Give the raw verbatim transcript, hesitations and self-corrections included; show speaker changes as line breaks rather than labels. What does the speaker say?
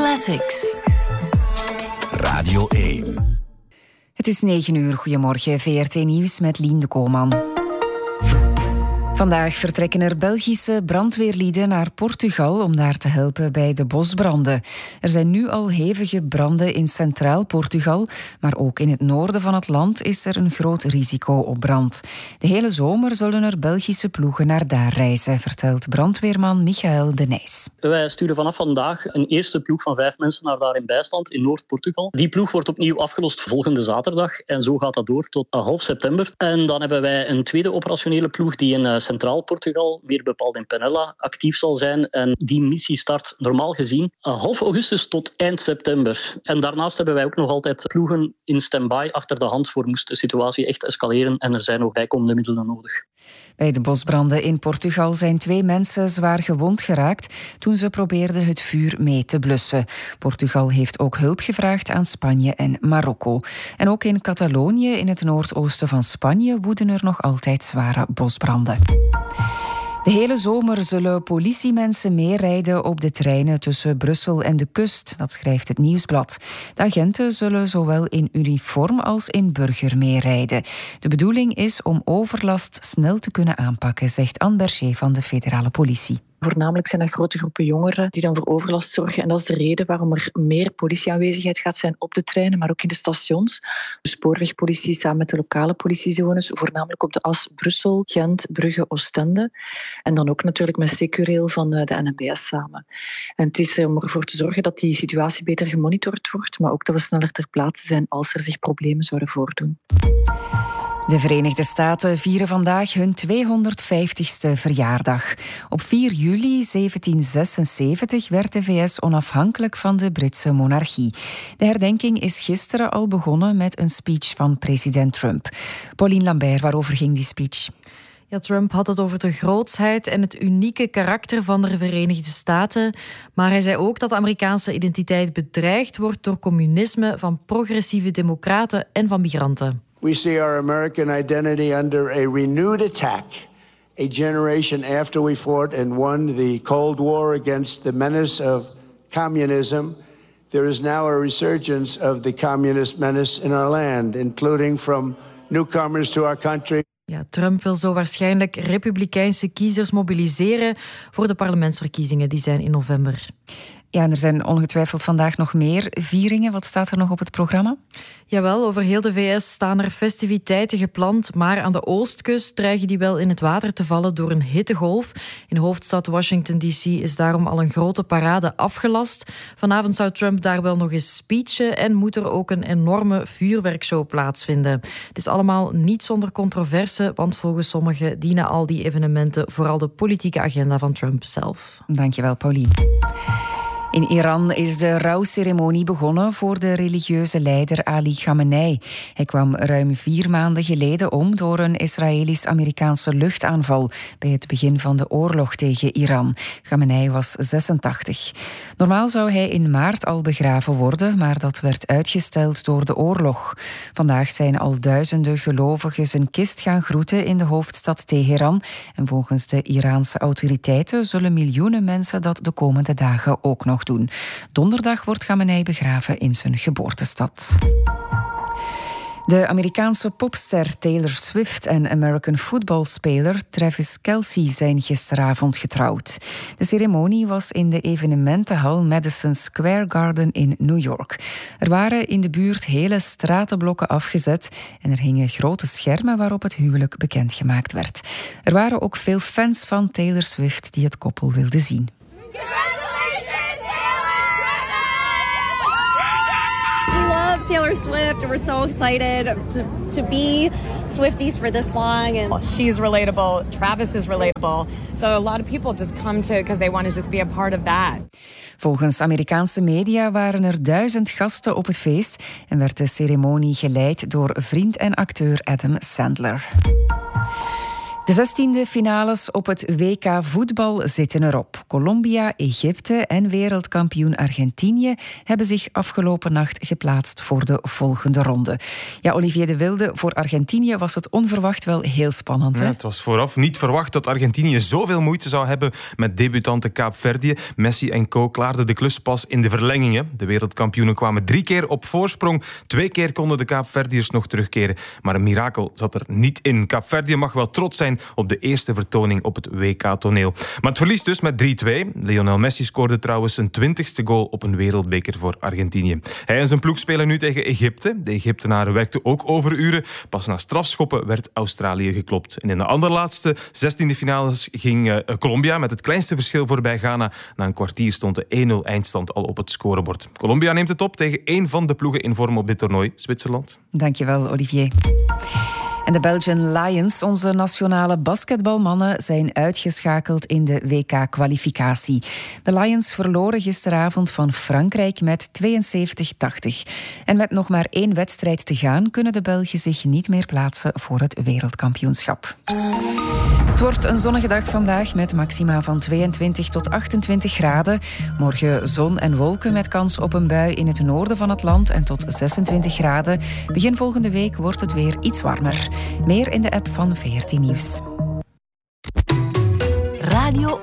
Classics.
Radio één.
Het is negen uur. Goedemorgen, V R T Nieuws met Lien de Kooman. Vandaag vertrekken er Belgische brandweerlieden naar Portugal om daar te helpen bij de bosbranden. Er zijn nu al hevige branden in centraal Portugal, maar ook in het noorden van het land is er een groot risico op brand. De hele zomer zullen er Belgische ploegen naar daar reizen, vertelt brandweerman Michael de Nijs.
Wij sturen vanaf vandaag een eerste ploeg van vijf mensen naar daar in bijstand in Noord-Portugal. Die ploeg wordt opnieuw afgelost volgende zaterdag en zo gaat dat door tot half september. En dan hebben wij een tweede operationele ploeg die in Centraal Portugal, meer bepaald in Penella, actief zal zijn. En die missie start normaal gezien half augustus tot eind september. En daarnaast hebben wij ook nog altijd ploegen in stand-by achter de hand voor moest de situatie echt escaleren en er zijn nog bijkomende middelen nodig.
Bij de bosbranden in Portugal zijn twee mensen zwaar gewond geraakt toen ze probeerden het vuur mee te blussen. Portugal heeft ook hulp gevraagd aan Spanje en Marokko. En ook in Catalonië, in het noordoosten van Spanje, woeden er nog altijd zware bosbranden. De hele zomer zullen politiemensen meerijden op de treinen tussen Brussel en de kust, dat schrijft het Nieuwsblad. De agenten zullen zowel in uniform als in burger meerijden. De bedoeling is om overlast snel te kunnen aanpakken, zegt Anne Berger van de federale politie.
Voornamelijk zijn dat grote groepen jongeren die dan voor overlast zorgen. En dat is de reden waarom er meer politieaanwezigheid gaat zijn op de treinen, maar ook in de stations. De spoorwegpolitie samen met de lokale politiezones, voornamelijk op de as Brussel, Gent, Brugge, Oostende. En dan ook natuurlijk met Securail van de N M B S samen. En het is om ervoor te zorgen dat die situatie beter gemonitord wordt, maar ook dat we sneller ter plaatse zijn als er zich problemen zouden voordoen.
De Verenigde Staten vieren vandaag hun tweehonderdvijftigste verjaardag. Op vier juli zeventienzesenzeventig werd de V S onafhankelijk van de Britse monarchie. De herdenking is gisteren al begonnen met een speech van president Trump. Pauline Lambert, waarover ging die speech?
Ja, Trump had het over de grootsheid en het unieke karakter van de Verenigde Staten. Maar hij zei ook dat de Amerikaanse identiteit bedreigd wordt door communisme, van progressieve democraten en van migranten.
We see our American identity under a renewed attack. A generation after we fought and won the Cold War against the menace of communism, there is now a resurgence of the communist menace in our land, including from newcomers to our country.
Ja, Trump wil zo waarschijnlijk republikeinse kiezers mobiliseren voor de parlementsverkiezingen die zijn in november.
Ja, en er zijn ongetwijfeld vandaag nog meer vieringen. Wat staat er nog op het programma?
Jawel, over heel de V S staan er festiviteiten gepland, maar aan de oostkust dreigen die wel in het water te vallen door een hittegolf. In de hoofdstad Washington D C is daarom al een grote parade afgelast. Vanavond zou Trump daar wel nog eens speechen en moet er ook een enorme vuurwerkshow plaatsvinden. Het is allemaal niet zonder controverse, want volgens sommigen dienen al die evenementen vooral de politieke agenda van Trump zelf.
Dankjewel, Pauline. In Iran is de rouwceremonie begonnen voor de religieuze leider Ali Khamenei. Hij kwam ruim vier maanden geleden om door een Israëlisch-Amerikaanse luchtaanval bij het begin van de oorlog tegen Iran. Khamenei was zesentachtig. Normaal zou hij in maart al begraven worden, maar dat werd uitgesteld door de oorlog. Vandaag zijn al duizenden gelovigen zijn kist gaan groeten in de hoofdstad Teheran. En volgens de Iraanse autoriteiten zullen miljoenen mensen dat de komende dagen ook nog doen. Donderdag wordt Khamenei begraven in zijn geboortestad. De Amerikaanse popster Taylor Swift en American footballspeler Travis Kelce zijn gisteravond getrouwd. De ceremonie was in de evenementenhal Madison Square Garden in New York. Er waren in de buurt hele stratenblokken afgezet en er hingen grote schermen waarop het huwelijk bekendgemaakt werd. Er waren ook veel fans van Taylor Swift die het koppel wilden zien.
Taylor Swift, and we're so excited to, to be Swifties for this long. And
she's relatable. Travis is relatable. So a lot of people just come to because they want to just be a part of that.
Volgens Amerikaanse media waren er duizend gasten op het feest en werd de ceremonie geleid door vriend en acteur Adam Sandler. De zestiende finales op het W K voetbal zitten erop. Colombia, Egypte en wereldkampioen Argentinië hebben zich afgelopen nacht geplaatst voor de volgende ronde. Ja, Olivier de Wilde, voor Argentinië was het onverwacht wel heel spannend. Hè?
Ja, het was vooraf niet verwacht dat Argentinië zoveel moeite zou hebben met debutante Kaapverdië. Messi en co klaarden de klus pas in de verlengingen. De wereldkampioenen kwamen drie keer op voorsprong. Twee keer konden de Kaapverdiërs nog terugkeren. Maar een mirakel zat er niet in. Kaapverdië mag wel trots zijn op de eerste vertoning op het W K-toneel. Maar het verliest dus met drie twee. Lionel Messi scoorde trouwens zijn twintigste goal op een wereldbeker voor Argentinië. Hij en zijn ploeg spelen nu tegen Egypte. De Egyptenaren werkten ook overuren. Pas na strafschoppen werd Australië geklopt. En in de anderlaatste zestiende finales ging uh, Colombia met het kleinste verschil voorbij Ghana. Na een kwartier stond de één nul eindstand al op het scorebord. Colombia neemt het op tegen één van de ploegen in vorm op dit toernooi, Zwitserland.
Dankjewel, Olivier. En de Belgian Lions, onze nationale basketbalmannen, zijn uitgeschakeld in de W K-kwalificatie. De Lions verloren gisteravond van Frankrijk met tweeënzeventig tachtig. En met nog maar één wedstrijd te gaan kunnen de Belgen zich niet meer plaatsen voor het wereldkampioenschap. Het wordt een zonnige dag vandaag met maxima van tweeëntwintig tot achtentwintig graden. Morgen zon en wolken met kans op een bui in het noorden van het land en tot zesentwintig graden. Begin volgende week wordt het weer iets warmer. Meer in de app van V R T Nieuws.
Radio